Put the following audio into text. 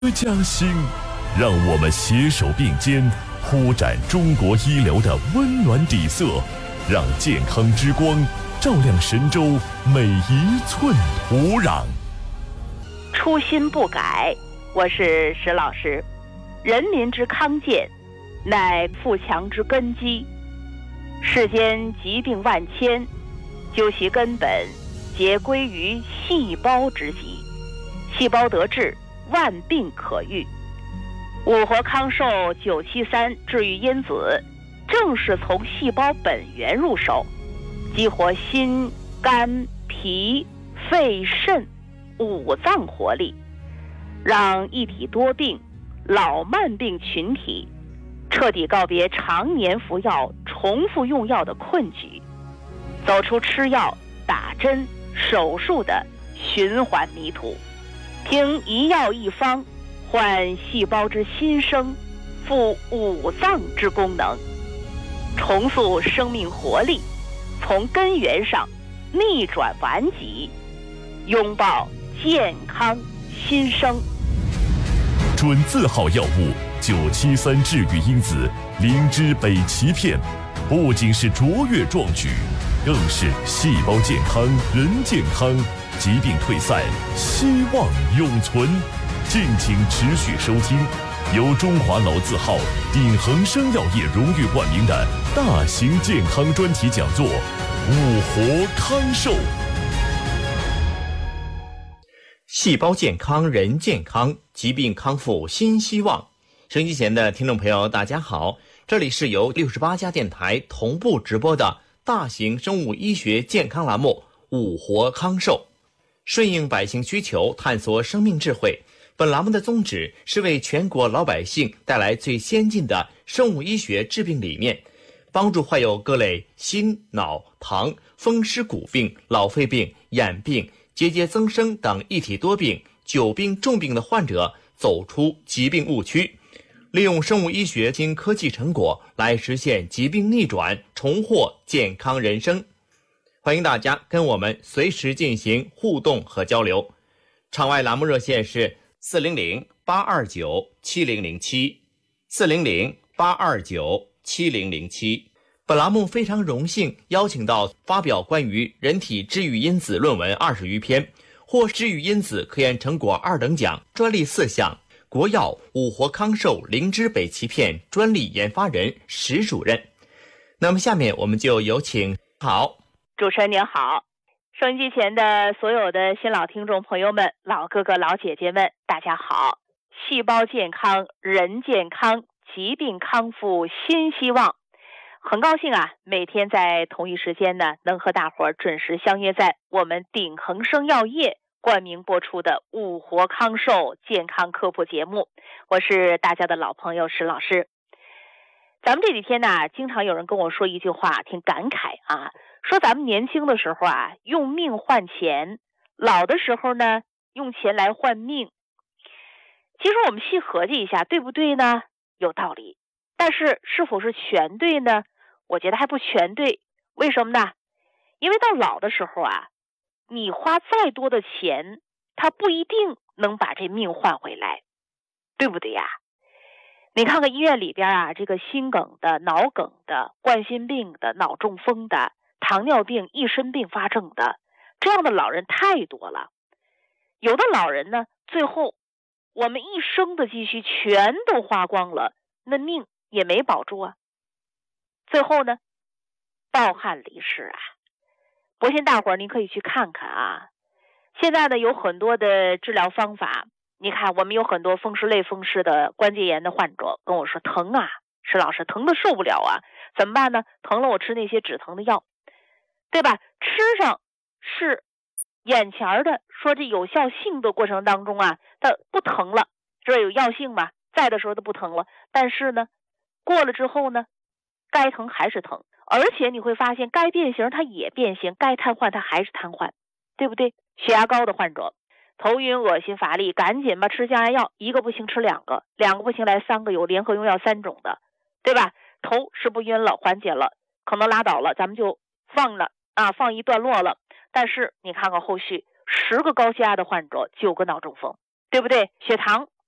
加薪，让我们携手并肩，铺展中国医疗的温暖底色，让健康之光照亮神州每一寸土壤。 初心不改，我是石老师。人民之康健，乃富强之根基。世间疾病万千，究其根本，皆归于细胞之疾。细胞得治，万病可愈。五活康寿973治愈因子，正是从细胞本源入手，激活心、肝、脾、肺、肾五脏活力，让一体多病、老慢病群体彻底告别常年服药、重复用药的困局，走出吃药、打针、手术的循环迷途，凭一药一方换细胞之新生，复五脏之功能，重塑生命活力，从根源上逆转顽疾，拥抱健康新生。 准字号药物973治愈因子灵芝北芪片，不仅是卓越壮举，更是细胞健康、人健康，疾病退散，希望永存。敬请持续收听由中华老字号鼎恒生药业荣誉冠名的大型健康专题讲座《五活康寿》。 细胞健康，人健康，疾病康复新希望。收音机前的听众朋友大家好，这里是由68家电台同步直播的大型生物医学健康栏目《五活康寿》，顺应百姓需求，探索生命智慧。本栏目的宗旨是为全国老百姓带来最先进的生物医学治病理念，帮助患有各类心、脑、糖、风湿骨病、老肺病、眼病、结节增生等一体多病、久病重病的患者走出疾病误区，利用生物医学新科技成果来实现疾病逆转，重获健康人生。欢迎大家跟我们随时进行互动和交流。场外栏目热线是400-829-7007 400-829-7007。本栏目非常荣幸邀请到发表关于人体治愈因子论文20余篇，获治愈因子科研成果2等奖，专利4项，国药五活康寿灵芝北芪片专利研发人、石主任。那么下面我们就有请。好， 主持人您好，收音机前的所有的新老听众朋友们，老哥哥老姐姐们，大家好。细胞健康，人健康，疾病康复新希望。很高兴啊，每天在同一时间呢，能和大伙儿准时相约在我们鼎恒生药业冠名播出的五活康寿健康科普节目。我是大家的老朋友石老师。咱们这几天呢，经常有人跟我说一句话，挺感慨啊，说咱们年轻的时候啊，用命换钱，老的时候呢，用钱来换命。其实我们细合计一下，对不对呢？有道理。但是是否是全对呢？我觉得还不全对。为什么呢？因为到老的时候啊，你花再多的钱，它不一定能把这命换回来，对不对呀？你看看医院里边啊，这个心梗的、脑梗的、冠心病的、脑中风的、糖尿病、一身并发症的，这样的老人太多了。有的老人呢，最后我们一生的积蓄全都花光了，那命也没保住啊。最后呢，抱憾离世啊。不信大伙儿您可以去看看啊。现在呢，有很多的治疗方法。你看，我们有很多风湿类风湿的关节炎的患者跟我说疼啊，石老师疼得受不了啊，怎么办呢？疼了我吃那些止疼的药，对吧？吃上是眼前的，说这有效性的过程当中啊，它不疼了，这有药性嘛，在的时候它不疼了，但是呢，过了之后呢，该疼还是疼，而且你会发现该变形它也变形，该瘫痪它还是瘫痪，对不对？血压高的患者头晕恶心乏力，赶紧吧吃降压药，一个不行吃2个，2个不行来3个，有联合用药3种的，对吧？头是不晕了，缓解了，可能拉倒了，咱们就放了啊，放一段落了。但是你看看后续10个高血压的患者，9个脑中风，对不对？血糖